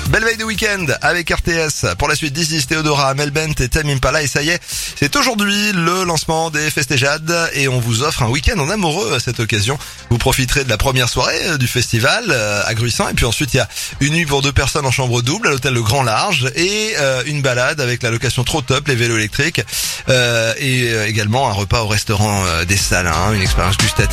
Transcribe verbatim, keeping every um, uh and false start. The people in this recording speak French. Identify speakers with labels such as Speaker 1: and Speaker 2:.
Speaker 1: Belle veille de week-end avec R T S. Pour la suite, Dizzy, Théodora, Amel Bent et Tame Impala. Et ça y est, c'est aujourd'hui le lancement des Festéjades et on vous offre un week-end en amoureux à cette occasion. Vous profiterez de la première soirée du festival euh, à Gruissant et puis ensuite il y a une nuit pour deux personnes en chambre double à l'hôtel Le Grand Large et euh, une balade avec la location Trop Top, les vélos électriques euh, et euh, également un repas au restaurant euh, des Salins, une expérience gustative